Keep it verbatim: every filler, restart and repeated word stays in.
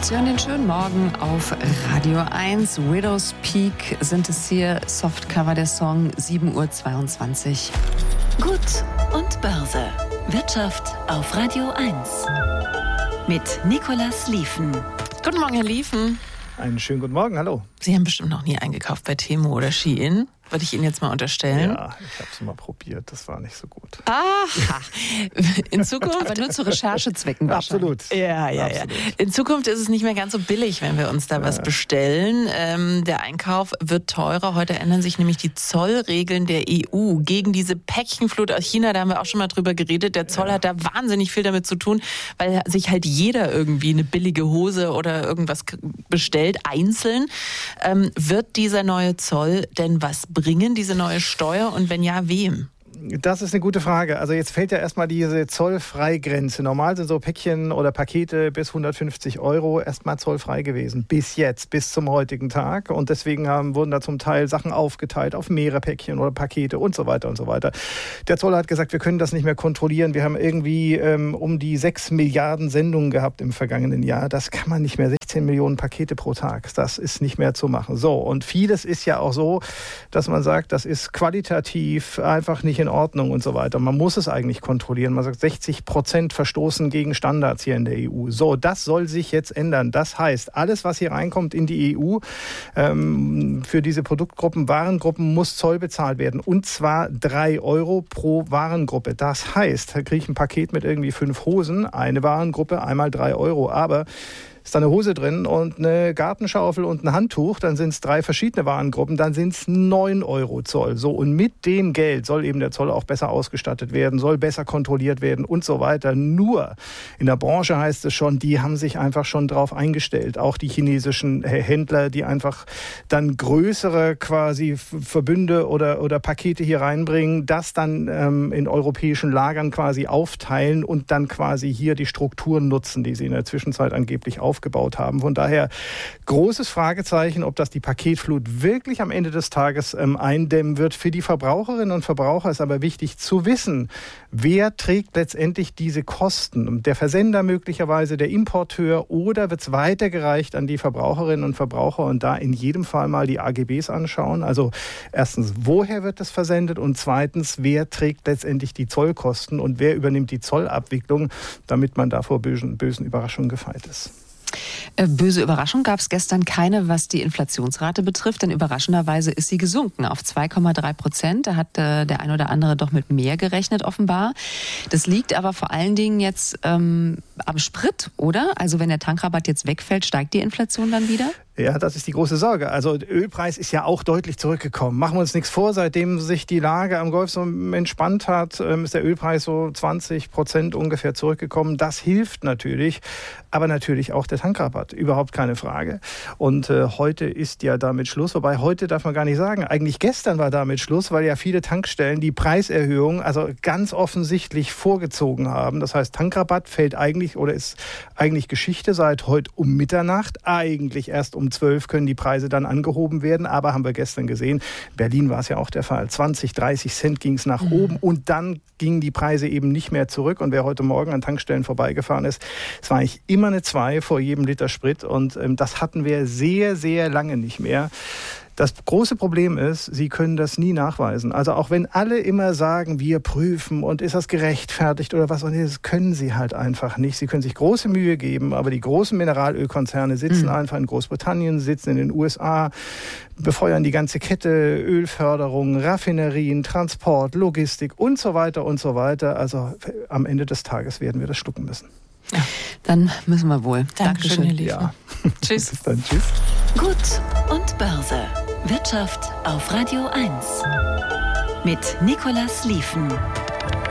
Sie hören den schönen Morgen auf Radio eins. Widow's Peak sind es hier. Softcover der Song, sieben Uhr zweiundzwanzig. Gut und Börse. Wirtschaft auf Radio eins. Mit Nicolas Lieven. Guten Morgen, Herr Lieven. Einen schönen guten Morgen, hallo. Sie haben bestimmt noch nie eingekauft bei Temu oder Shein. Würde ich Ihnen jetzt mal unterstellen. Ja, ich habe es mal probiert, das war nicht so gut. Aha, in Zukunft, aber nur zu Recherchezwecken wahrscheinlich. Absolut. Ja, ja, Absolut. ja. In Zukunft ist es nicht mehr ganz so billig, wenn wir uns da ja. was bestellen. Ähm, der Einkauf wird teurer. Heute ändern sich nämlich die Zollregeln der E U gegen diese Päckchenflut aus China. Da haben wir auch schon mal drüber geredet. Der Zoll ja. hat da wahnsinnig viel damit zu tun, weil sich halt jeder irgendwie eine billige Hose oder irgendwas bestellt, einzeln. Ähm, wird dieser neue Zoll denn was bringen, diese neue Steuer, und wenn ja, wem? Das ist eine gute Frage. Also jetzt fällt ja erstmal diese Zollfreigrenze. Normal sind so Päckchen oder Pakete bis hundertfünfzig Euro erstmal zollfrei gewesen. Bis jetzt, bis zum heutigen Tag. Und deswegen haben, wurden da zum Teil Sachen aufgeteilt auf mehrere Päckchen oder Pakete und so weiter und so weiter. Der Zoll hat gesagt, wir können das nicht mehr kontrollieren. Wir haben irgendwie ähm, um die sechs Milliarden Sendungen gehabt im vergangenen Jahr. Das kann man nicht mehr. sechzehn Millionen Pakete pro Tag. Das ist nicht mehr zu machen. So, und vieles ist ja auch so, dass man sagt, das ist qualitativ einfach nicht in Ordnung und so weiter. Man muss es eigentlich kontrollieren. Man sagt, sechzig Prozent verstoßen gegen Standards hier in der E U. So, das soll sich jetzt ändern. Das heißt, alles, was hier reinkommt in die E U, ähm, für diese Produktgruppen, Warengruppen, muss Zoll bezahlt werden. Und zwar drei Euro pro Warengruppe. Das heißt, da kriege ich ein Paket mit irgendwie fünf Hosen, eine Warengruppe, einmal drei Euro. Aber ist da eine Hose drin und eine Gartenschaufel und ein Handtuch, dann sind es drei verschiedene Warengruppen, dann sind es neun Euro Zoll. So, und mit dem Geld soll eben der Zoll auch besser ausgestattet werden, soll besser kontrolliert werden und so weiter. Nur in der Branche heißt es schon, die haben sich einfach schon drauf eingestellt. Auch die chinesischen Händler, die einfach dann größere quasi Verbünde oder, oder Pakete hier reinbringen, das dann ähm, in europäischen Lagern quasi aufteilen und dann quasi hier die Strukturen nutzen, die sie in der Zwischenzeit angeblich aufbauen. aufgebaut haben. Von daher großes Fragezeichen, ob das die Paketflut wirklich am Ende des Tages ähm, eindämmen wird. Für die Verbraucherinnen und Verbraucher ist aber wichtig zu wissen, wer trägt letztendlich diese Kosten? Der Versender möglicherweise, der Importeur, oder wird es weitergereicht an die Verbraucherinnen und Verbraucher und da in jedem Fall mal die A G Bs anschauen? Also erstens, woher wird das versendet, und zweitens, wer trägt letztendlich die Zollkosten und wer übernimmt die Zollabwicklung, damit man da vor bösen, bösen Überraschungen gefeit ist. Böse Überraschung gab es gestern keine, was die Inflationsrate betrifft, denn überraschenderweise ist sie gesunken auf zwei Komma drei Prozent. Da hat äh, der ein oder andere doch mit mehr gerechnet offenbar. Das liegt aber vor allen Dingen jetzt ähm, am Sprit, oder? Also wenn der Tankrabatt jetzt wegfällt, steigt die Inflation dann wieder? Ja, das ist die große Sorge. Also der Ölpreis ist ja auch deutlich zurückgekommen. Machen wir uns nichts vor, seitdem sich die Lage am Golf so entspannt hat, ist der Ölpreis so zwanzig Prozent ungefähr zurückgekommen. Das hilft natürlich, aber natürlich auch der Tankrabatt, überhaupt keine Frage. Und äh, heute ist ja damit Schluss, wobei heute darf man gar nicht sagen, eigentlich gestern war damit Schluss, weil ja viele Tankstellen die Preiserhöhung also ganz offensichtlich vorgezogen haben. Das heißt, Tankrabatt fällt eigentlich oder ist eigentlich Geschichte seit heute um Mitternacht, eigentlich erst um Um zwölf können die Preise dann angehoben werden, aber haben wir gestern gesehen, in Berlin war es ja auch der Fall, zwanzig, dreißig Cent ging es nach mhm. oben und dann gingen die Preise eben nicht mehr zurück. Und wer heute Morgen an Tankstellen vorbeigefahren ist, es war eigentlich immer eine zwei vor jedem Liter Sprit, und ähm, das hatten wir sehr, sehr lange nicht mehr. Das große Problem ist, Sie können das nie nachweisen. Also auch wenn alle immer sagen, wir prüfen und ist das gerechtfertigt oder was, und das können Sie halt einfach nicht. Sie können sich große Mühe geben, aber die großen Mineralölkonzerne sitzen mhm. einfach in Großbritannien, sitzen in den U S A, befeuern die ganze Kette, Ölförderung, Raffinerien, Transport, Logistik und so weiter und so weiter. Also am Ende des Tages werden wir das schlucken müssen. Ja, dann müssen wir wohl. Dankeschön, Herr Lieven. Ja. Tschüss. Bis dann, tschüss. Gut und Börse. Wirtschaft auf Radio eins. Mit Nicolas Lieven.